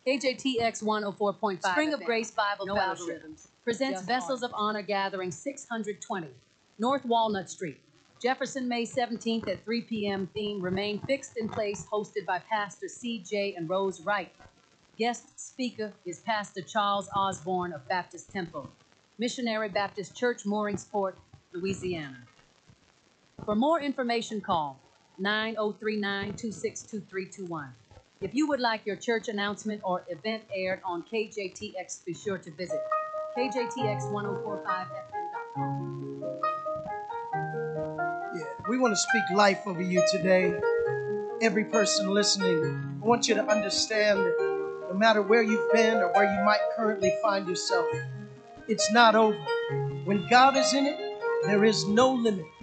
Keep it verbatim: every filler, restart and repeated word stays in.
K J T X one oh four point five Spring of Grace Bible no Fellowship algorithms. Presents Just Vessels art. of Honor Gathering six hundred twenty, North Walnut Street, Jefferson, May seventeenth at three p m Theme Remain Fixed in Place, hosted by Pastor C J and Rose Wright. Guest speaker is Pastor Charles Osborne of Baptist Temple, Missionary Baptist Church, Mooringsport, Louisiana. For more information, call nine oh three nine, two six two three two one. If you would like your church announcement or event aired on K J T X, be sure to visit K J T X ten forty-five F M dot com. Yeah, we want to speak life over you today. Every person listening, I want you to understand that no matter where you've been or where you might currently find yourself, it's not over. When God is in it, there is no limit.